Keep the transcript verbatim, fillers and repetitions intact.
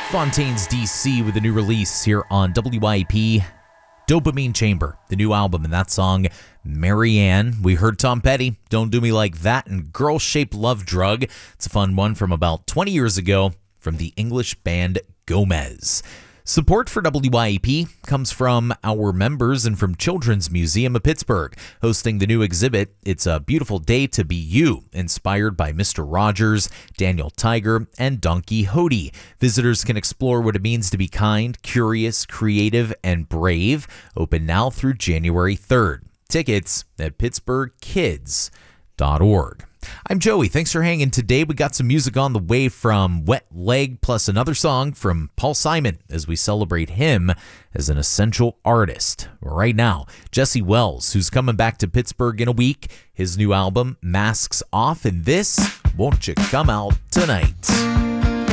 Fontaines D C with a new release here on W I P. Dopamine Chamber, the new album, and that song, Marianne. We heard Tom Petty, Don't Do Me Like That, and Girl Shaped Love Drug. It's a fun one from about twenty years ago from the English band Gomez. Support for W I P comes from our members and from Children's Museum of Pittsburgh, hosting the new exhibit, It's a Beautiful Day to Be You, inspired by Mister Rogers, Daniel Tiger, and Don Quixote. Visitors can explore what it means to be kind, curious, creative, and brave. Open now through January third. Tickets at pittsburgh kids dot org. I'm Joey. Thanks for hanging. Today we got some music on the way from Wet Leg, plus another song from Paul Simon as we celebrate him as an essential artist. Right now, Jesse Wells, who's coming back to Pittsburgh in a week. His new album, Masks Off, and this, Won't You Come Out Tonight?